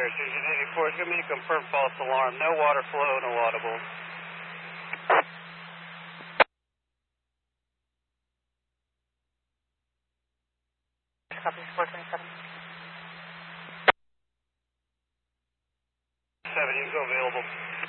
Air 284 is going to be a confirmed false alarm. No water flow, no audible. Copy 427. 7, you can go available.